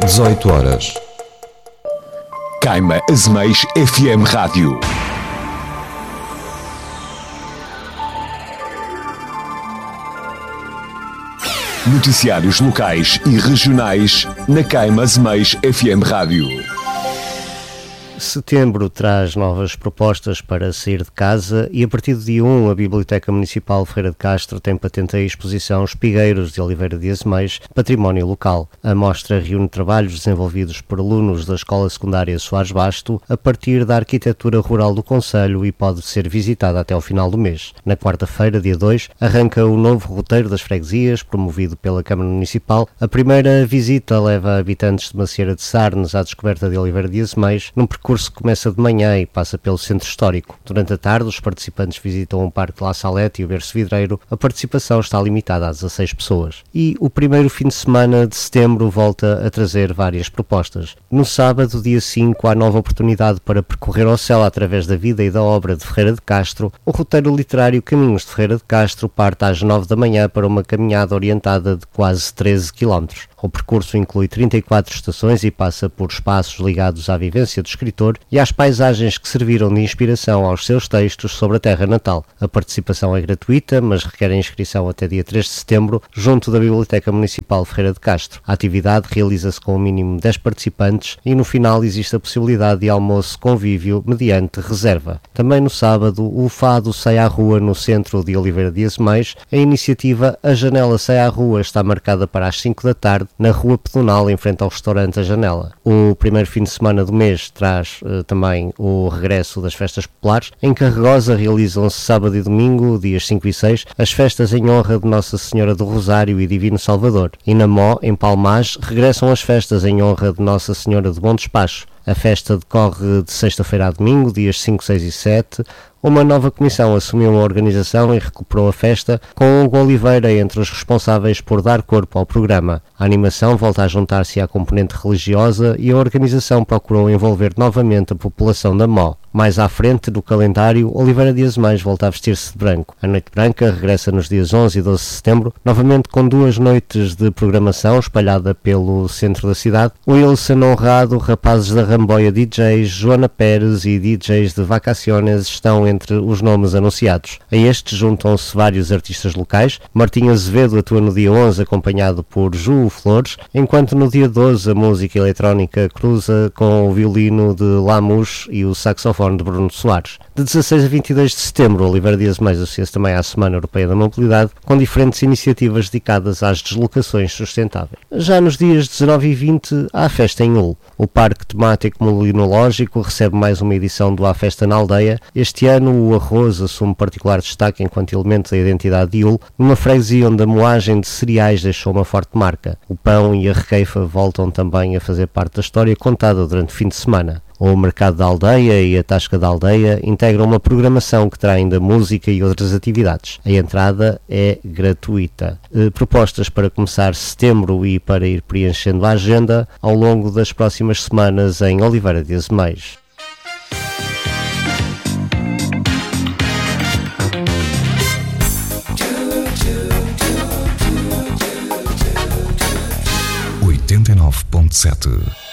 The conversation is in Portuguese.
18 horas. Caima Azeméis FM Rádio. Noticiários locais e regionais na Caima Azeméis FM Rádio. Setembro traz novas propostas para sair de casa e a partir do dia 1 a Biblioteca Municipal de Ferreira de Castro tem patente a exposição Espigueiros de Oliveira de Azeméis, Património Local. A mostra reúne trabalhos desenvolvidos por alunos da Escola Secundária Soares Basto a partir da arquitetura rural do concelho e pode ser visitada até ao final do mês. Na quarta-feira, dia 2, arranca o novo roteiro das freguesias, promovido pela Câmara Municipal. A primeira visita leva habitantes de Macieira de Sarnes à descoberta de Oliveira de Azeméis, num percurso que começa de manhã e passa pelo centro histórico. Durante a tarde, os participantes visitam o Parque de La Salette e o Berço Vidreiro. A participação está limitada a 16 pessoas. E o primeiro fim de semana de setembro volta a trazer várias propostas. No sábado, dia 5, há nova oportunidade para percorrer ao céu através da vida e da obra de Ferreira de Castro. O roteiro literário Caminhos de Ferreira de Castro parte às 9 da manhã para uma caminhada orientada de quase 13 km. O percurso inclui 34 estações e passa por espaços ligados à vivência do escritor e às paisagens que serviram de inspiração aos seus textos sobre a terra natal. A participação é gratuita, mas requer a inscrição até dia 3 de setembro, junto da Biblioteca Municipal de Ferreira de Castro. A atividade realiza-se com o mínimo 10 participantes e no final existe a possibilidade de almoço convívio mediante reserva. Também no sábado, o Fado sai à rua no centro de Oliveira de Azeméis. A iniciativa A Janela Sai à Rua está marcada para as 5 da tarde, na Rua Pedonal, em frente ao restaurante A Janela. O primeiro fim de semana do mês traz também o regresso das festas populares. Em Carregosa realizam-se sábado e domingo, dias 5 e 6, as festas em honra de Nossa Senhora do Rosário e Divino Salvador. E na Mó, em Palmage, regressam as festas em honra de Nossa Senhora de Bom Despacho. A festa decorre de sexta-feira a domingo, dias 5, 6 e 7. Uma nova comissão assumiu a organização e recuperou a festa, com Hugo Oliveira entre os responsáveis por dar corpo ao programa. A animação volta a juntar-se à componente religiosa e a organização procurou envolver novamente a população da Mó. Mais à frente do calendário, Oliveira de Azeméis volta a vestir-se de branco. A Noite Branca regressa nos dias 11 e 12 de setembro, novamente com 2 noites de programação espalhada pelo centro da cidade. Wilson Honrado, Rapazes da Ramboia DJs, Joana Pérez e DJs de Vacaciones estão entre os nomes anunciados. A estes juntam-se vários artistas locais. Martim Azevedo atua no dia 11 acompanhado por Ju Flores, enquanto no dia 12 a música eletrónica cruza com o violino de Lamus e o saxofone de Bruno Soares. De 16 a 22 de setembro, Oliveira de Azeméis associa-se também à Semana Europeia da Mobilidade, com diferentes iniciativas dedicadas às deslocações sustentáveis. Já nos dias 19 e 20, há a festa em Hull. O Parque Temático Molinológico recebe mais uma edição do A Festa na Aldeia. Este ano, o arroz assume particular destaque enquanto elemento da identidade de Hull, numa freguesia onde a moagem de cereais deixou uma forte marca. O pão e a requeifa voltam também a fazer parte da história contada durante o fim de semana. O Mercado da Aldeia e a Tasca da Aldeia integram uma programação que terá ainda música e outras atividades. A entrada é gratuita. Propostas para começar setembro e para ir preenchendo a agenda ao longo das próximas semanas em Oliveira de Azeméis. .7